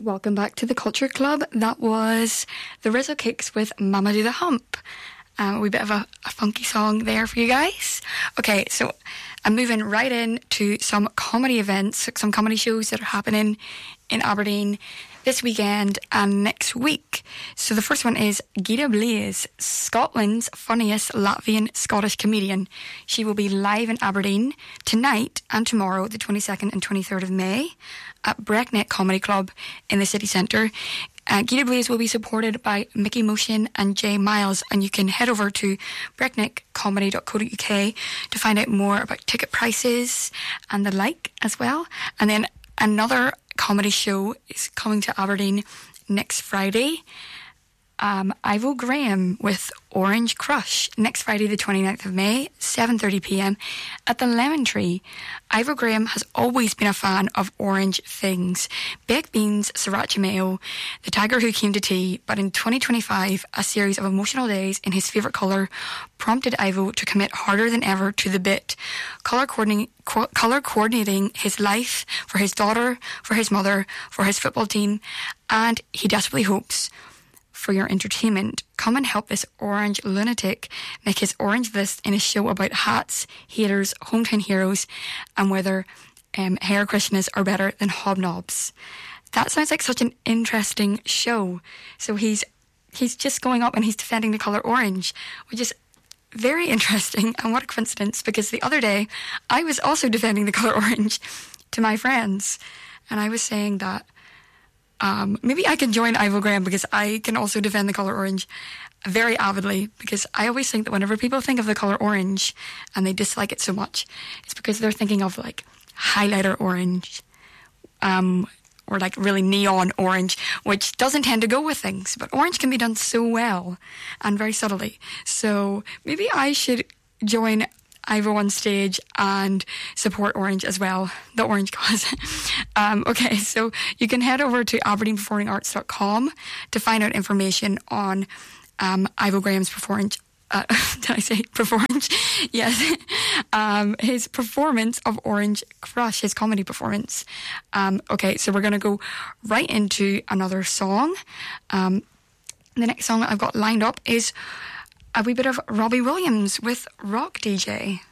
Welcome back to the Culture Club. That was the Rizzo Kicks with Mama Do the Hump. A wee bit of a funky song there for you guys. Okay, so I'm moving right in to some comedy events, some comedy shows that are happening in Aberdeen this weekend and next week. So the first one is Gita Blaze, Scotland's funniest Latvian Scottish comedian. She will be live in Aberdeen tonight and tomorrow, the 22nd and 23rd of May, at Breckneck Comedy Club in the city centre. Gita Blaze will be supported by Mickey Motion and Jay Miles, and you can head over to breckneckcomedy.co.uk to find out more about ticket prices and the like as well. And then another comedy show is coming to Aberdeen next Friday. Ivo Graham with Orange Crush next Friday the 29th of May, 7:30pm at the Lemon Tree. Ivo Graham has always been a fan of orange things. Baked beans, sriracha mayo, the tiger who came to tea, but in 2025 a series of emotional days in his favourite colour prompted Ivo to commit harder than ever to the bit, colour coordinating his life for his daughter, for his mother, for his football team, and he desperately hopes for your entertainment. Come and help this orange lunatic make his orange list in a show about hats, haters, hometown heroes, and whether Hare Krishnas are better than hobnobs. That sounds like such an interesting show. So he's just going up and he's defending the colour orange, which is very interesting. And what a coincidence, because the other day I was also defending the colour orange to my friends, and I was saying that maybe I can join Ivo Graham because I can also defend the colour orange very avidly, because I always think that whenever people think of the colour orange and they dislike it so much, it's because they're thinking of like highlighter orange or like really neon orange, which doesn't tend to go with things. But orange can be done so well and very subtly. So maybe I should join Ivo on stage and support Orange as well, the Orange cause. Okay, so you can head over to aberdeenperformingarts.com to find out information on Ivo Graham's performance. Did I say performance? Yes. His performance of Orange Crush, his comedy performance. Okay, so we're going to go right into another song. The next song that I've got lined up is a wee bit of Robbie Williams with Rock DJ.